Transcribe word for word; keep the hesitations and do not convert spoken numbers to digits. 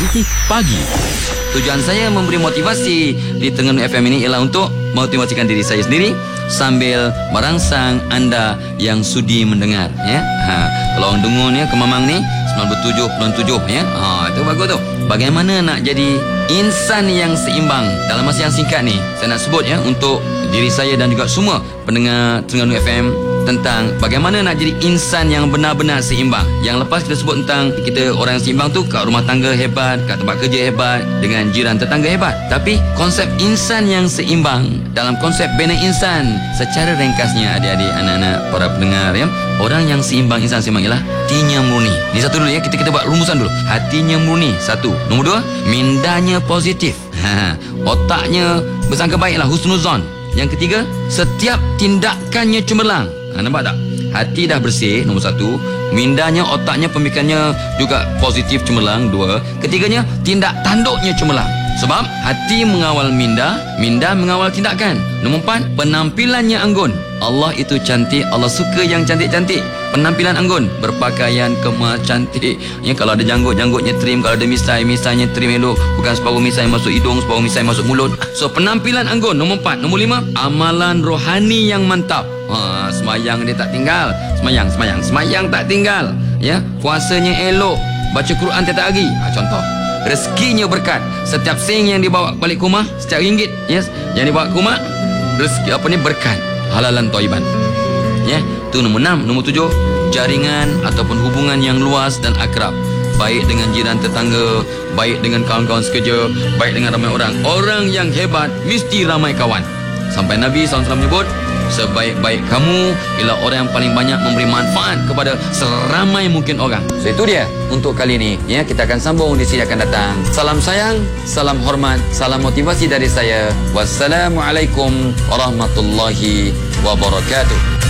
Positif Pagi. Tujuan saya memberi motivasi di Terengganu F M ini ialah untuk memotivasikan diri saya sendiri sambil merangsang anda yang sudi mendengar, ya. Ha, kalau orang dengar ni Kemamang ni sembilan puluh tujuh perpuluhan tujuh, ya. Ha, itu bagus tu. Bagaimana nak jadi insan yang seimbang dalam masa yang singkat ni? Saya nak sebut, ya, untuk diri saya dan juga semua pendengar Terengganu F M tentang bagaimana nak jadi insan yang benar-benar seimbang. Yang lepas kita sebut tentang kita orang yang seimbang tu kat rumah tangga hebat, kat tempat kerja hebat, dengan jiran tetangga hebat. Tapi konsep insan yang seimbang dalam konsep bina insan, secara ringkasnya adik-adik, anak-anak, para pendengar, ya, orang yang seimbang, insan seimbang ialah hatinya murni. Ni satu dulu, ya, kita kita buat rumusan dulu. Hatinya murni, satu. Nombor dua, mindanya positif. Ha, otaknya bersangka baiklah, husnuzon. Yang ketiga, setiap tindakannya cemerlang. Ha, nampak tak? Hati dah bersih, nombor satu. Mindanya, otaknya, pemikirannya juga positif, cemerlang, dua. Ketiganya, tindak tanduknya cemerlang. Sebab hati mengawal minda, minda mengawal tindakan. Nombor empat, penampilannya anggun. Allah itu cantik, Allah suka yang cantik-cantik. Penampilan anggun, berpakaian kemas, cantik, ya. Kalau ada janggut-janggutnya trim, kalau ada misai, misainya trim elok, bukan separuh misai masuk hidung, separuh misai masuk mulut. So penampilan anggun. Nombor empat. Nombor lima, amalan rohani yang mantap. Ha, semayang dia tak tinggal. Semayang, semayang, semayang tak tinggal, ya. Puasanya elok, baca Quran tiap hari. Ha, contoh. Rezekinya berkat. Setiap seng yang dibawa balik ke rumah, setiap ringgit, yes, yang dibawa ke rumah, rezeki apa ni, berkat, halalan thayyiban. Ya, itu nombor enam. Nombor tujuh, jaringan ataupun hubungan yang luas dan akrab. Baik dengan jiran tetangga, baik dengan kawan-kawan sekerja, baik dengan ramai orang. Orang yang hebat mesti ramai kawan. Sampai Nabi sallallahu alaihi wasallam menyebut, sebaik-baik kamu ialah orang yang paling banyak memberi manfaat kepada seramai mungkin orang. So itu dia untuk kali ini, ya. Kita akan sambung di sini akan datang. Salam sayang, salam hormat, salam motivasi dari saya. Wassalamualaikum warahmatullahi wabarakatuh.